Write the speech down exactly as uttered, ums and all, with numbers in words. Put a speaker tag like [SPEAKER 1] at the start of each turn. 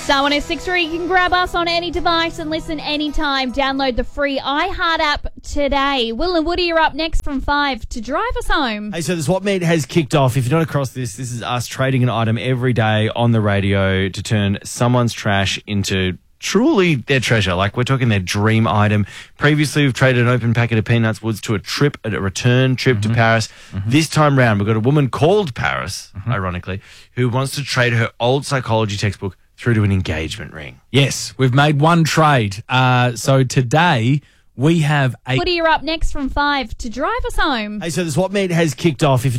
[SPEAKER 1] Star one oh six three, you can grab us on any device and listen anytime. Download the free iHeart app today. Will and Woody are up next from five to drive us home.
[SPEAKER 2] Hey, so the swap meet has kicked off. If you're not across this, this is us trading an item every day on the radio to turn someone's trash into truly their treasure. Like, we're talking their dream item. Previously, we've traded an open packet of Peanuts Woods to a trip, a return trip mm-hmm. to Paris. Mm-hmm. This time round, we've got a woman called Paris, mm-hmm. ironically, who wants to trade her old psychology textbook through to an engagement ring.
[SPEAKER 3] Yes, we've made one trade. Uh, so today we have a...
[SPEAKER 1] Woody, you're up next from five to drive us home.
[SPEAKER 2] Hey, so the swap meet has kicked off. If